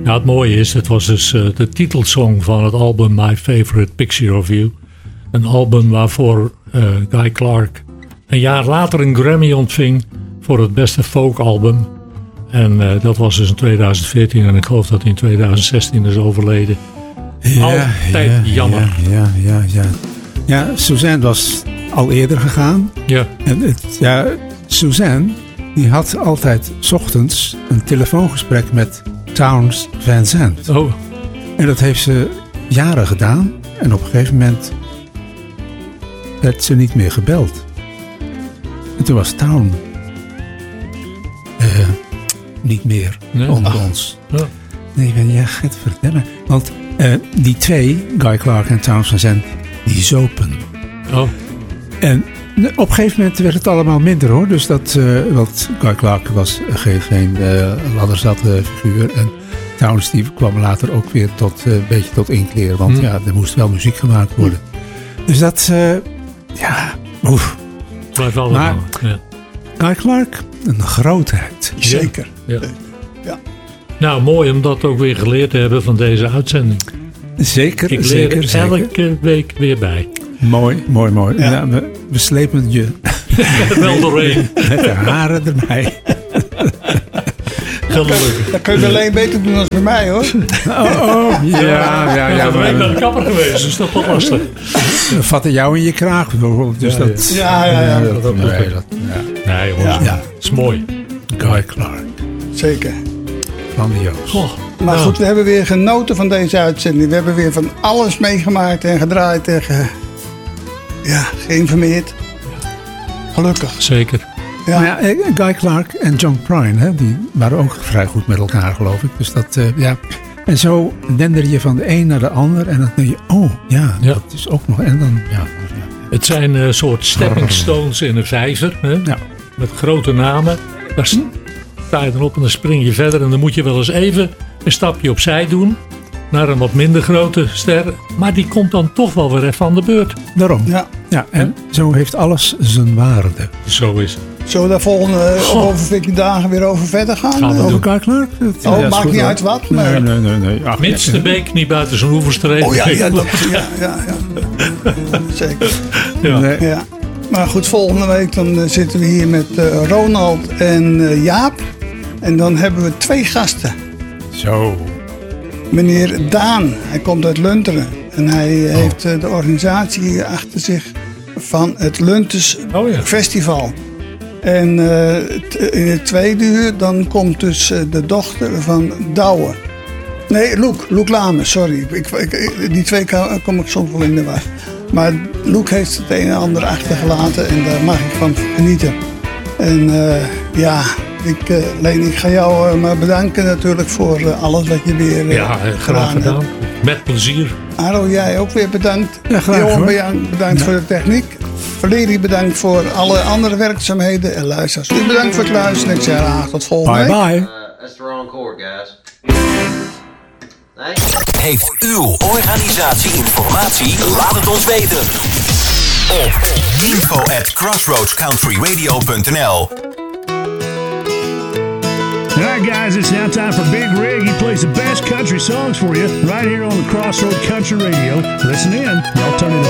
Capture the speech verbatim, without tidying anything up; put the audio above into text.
Ja, het mooie is, het was dus uh, de titelsong van het album My Favorite Picture of You. Een album waarvoor uh, Guy Clark een jaar later een Grammy ontving voor het beste folkalbum. En uh, dat was dus in twintig veertien en ik geloof dat hij in twintig zestien is overleden. Ja, Altijd ja, jammer. Ja, ja, ja, ja. Ja, Suzanne was al eerder gegaan. Ja. En het, ja, Suzanne die had altijd 's ochtends een telefoongesprek met Townes Van Zandt. Oh. En dat heeft ze jaren gedaan. En op een gegeven moment werd ze niet meer gebeld. En toen was Town uh, niet meer nee. onder Ach. ons. Ja. Nee, ben jij gaat vertellen. Want uh, die twee, Guy Clark en Townes Van Zandt, die zopen. Oh. En op een gegeven moment werd het allemaal minder hoor. Dus dat, uh, want Guy Clark was geen, geen uh, ladderzatte figuur. En Townes die kwam later ook weer tot uh, een beetje tot inkleren. Want hmm. ja, er moest wel muziek gemaakt worden. Hmm. Dus dat, uh, ja, oef. Blijft wel maar ja. Guy Clark, een grootheid. Zeker. Ja. Ja. Nou, mooi om dat ook weer geleerd te hebben van deze uitzending. Zeker, Ik leer zeker, er zeker. elke week weer bij. Mooi, mooi, mooi. Ja. Ja, we, we slepen je wel doorheen. Met de haren erbij. Gelukkig. Dat kun je alleen beter doen dan bij mij hoor. Oh, oh ja, ja, ja. ja maar ik ben naar de kapper geweest, dus dat was lastig. We vatten jou in je kraag bijvoorbeeld. Dus ja, dat, ja, ja. ja, ja. Dat, dat, nee, dat, ja. nee jongens, ja. ja. is mooi. Guy Clark. Zeker. Grandioos. Oh, maar nou. goed, we hebben weer genoten van deze uitzending. We hebben weer van alles meegemaakt en gedraaid en ge, ja, geïnformeerd. Gelukkig. Zeker. Ja. Maar ja, Guy Clark en John Prine, hè, die waren ook vrij goed met elkaar, geloof ik. Dus dat, uh, ja. En zo dender je van de een naar de ander en dan denk je, oh ja, ja. dat is ook nog. En dan, ja. Het zijn een uh, soort stepping stones in een vijver, hè? Ja. Met grote namen. Daar sta je dan op en dan spring je verder en dan moet je wel eens even een stapje opzij doen naar een wat minder grote ster. Maar die komt dan toch wel weer even aan de beurt. Daarom. Ja. Ja, en ja. zo heeft alles zijn waarde. Zo is het. Zullen we daar volgende of over veertien dagen weer over verder gaan? Gaan we over elkaar klaar? Dat, oh, ja, maakt niet uit wat. Maar... Nee, nee, nee. nee. Ach, Minst de beek niet buiten zijn oeverstreep. Oh ja, ja, dat, ja, ja, ja. Zeker. Ja. Nee. Ja. Maar goed, volgende week dan uh, zitten we hier met uh, Ronald en uh, Jaap. En dan hebben we twee gasten. Zo. Meneer Daan, hij komt uit Lunteren. En hij oh. heeft uh, de organisatie achter zich van het Lunters oh, ja. Festival. En uh, t- in het tweede uur dan komt dus uh, de dochter van Douwe. Nee, Loek, Loek Lame, sorry. Ik, ik, die twee kom ik soms wel in de war. Maar Loek heeft het een en ander achtergelaten en daar mag ik van genieten. En uh, ja, ik, uh, Leen, ik ga jou uh, maar bedanken natuurlijk voor uh, alles wat je weer uh, ja, graag gedaan. gedaan. Met plezier. Aro, jij ook weer bedankt. Ja, graag, Johan, bedankt, bedankt ja. voor de techniek. Valerie, bedankt voor alle andere werkzaamheden. En luisteraars, u bedankt voor het luisteren. Ik zeg graag tot volgende week. Bye bye. Uh, that's the wrong chord, guys. Heeft uw organisatie informatie? Laat het ons weten. Op info at crossroads country radio dot n l. Alright guys, it's now time for Big Rig. He plays the best country songs for you right here on the Crossroads Country Radio. Listen in. Y'all turn it